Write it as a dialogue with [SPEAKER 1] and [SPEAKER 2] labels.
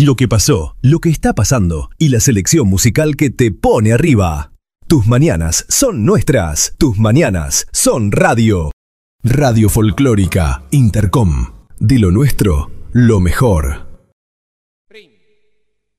[SPEAKER 1] lo que pasó, lo que está pasando y la selección musical que te pone arriba. Tus mañanas son nuestras, tus mañanas son radio. Radio Folclórica Intercom. De lo nuestro, lo mejor.